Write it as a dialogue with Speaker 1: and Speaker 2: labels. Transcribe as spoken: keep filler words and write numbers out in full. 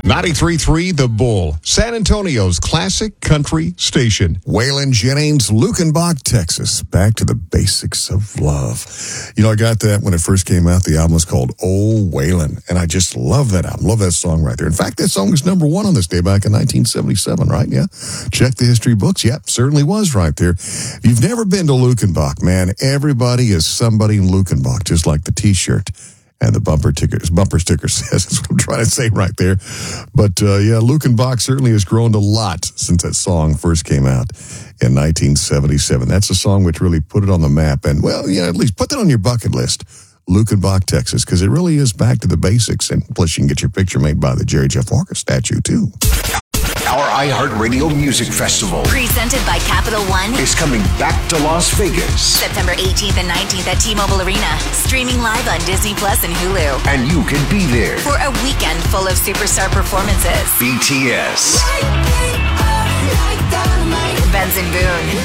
Speaker 1: ninety-three point three The Bull, San Antonio's classic country station. Waylon Jennings, Lukenbach, Texas. Back to the basics of love. You know, I got that when it first came out. The album was called Oh Waylon, and I just love that album. Love that song right there. In fact, that song was number one on this day back in nineteen seventy-seven, right? Yeah. Check the history books. Yep, certainly was right there. If you've never been to Lukenbach, man, everybody is somebody in Lukenbach, just like the T-shirt and the bumper tickers, bumper sticker says. That's what I'm trying to say right there. But, uh, yeah, Lukenbach certainly has grown a lot since that song first came out in nineteen seventy-seven. That's a song which really put it on the map. And, well, yeah, at least put that on your bucket list, Lukenbach, Texas, because it really is back to the basics. And plus, you can get your picture made by the Jerry Jeff Walker statue, too.
Speaker 2: Our iHeartRadio Music Festival,
Speaker 3: presented by Capital One,
Speaker 2: is coming back to Las Vegas.
Speaker 3: September eighteenth and nineteenth at T-Mobile Arena. Streaming live on Disney Plus and Hulu.
Speaker 2: And you can be there
Speaker 3: for a weekend full of superstar performances.
Speaker 2: B T S,
Speaker 3: Benson Boone,